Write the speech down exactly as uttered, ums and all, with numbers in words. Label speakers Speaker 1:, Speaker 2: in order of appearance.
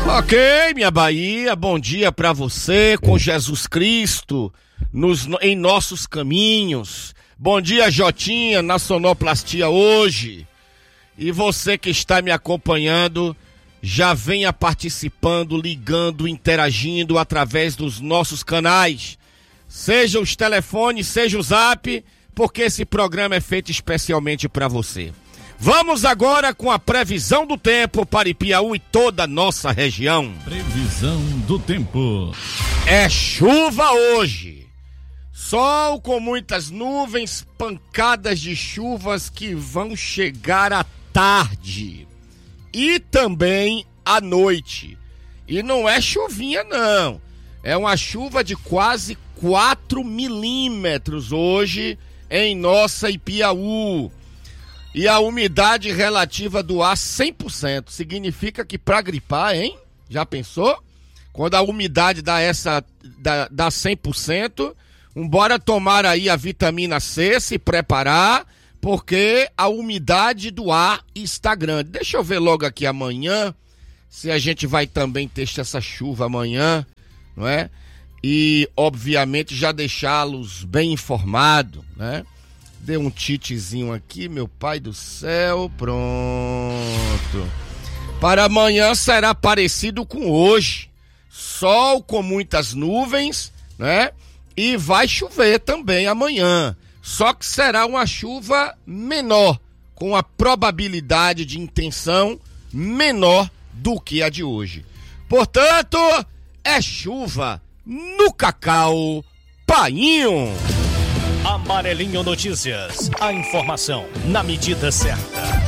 Speaker 1: Ok, minha Bahia, bom dia pra você, com Jesus Cristo nos, em nossos caminhos. Bom dia, Jotinha, na sonoplastia hoje. E você que está me acompanhando, já venha participando, ligando, interagindo através dos nossos canais. Seja os telefones, seja o zap, porque esse programa é feito especialmente para você. Vamos agora com a previsão do tempo para Ipiaú e toda a nossa região.
Speaker 2: Previsão do tempo.
Speaker 1: É chuva hoje. Sol com muitas nuvens, pancadas de chuvas que vão chegar à tarde e também à noite. E não é chuvinha não, é uma chuva de quase quatro milímetros hoje em nossa Ipiaú. E a umidade relativa do ar cem por cento, significa que para gripar, hein? Já pensou? Quando a umidade dá essa dá, dá cem por cento, bora tomar aí a vitamina C, se preparar, porque a umidade do ar está grande. Deixa eu ver logo aqui amanhã, se a gente vai também ter essa chuva amanhã, não é? E, obviamente, já deixá-los bem informados, né? Dê um titezinho aqui, meu pai do céu, pronto. Para amanhã será parecido com hoje. Sol com muitas nuvens, né? E vai chover também amanhã. Só que será uma chuva menor, com a probabilidade de intenção menor do que a de hoje. Portanto, é chuva no cacau, painho.
Speaker 3: Amarelinho Notícias, a informação na medida certa.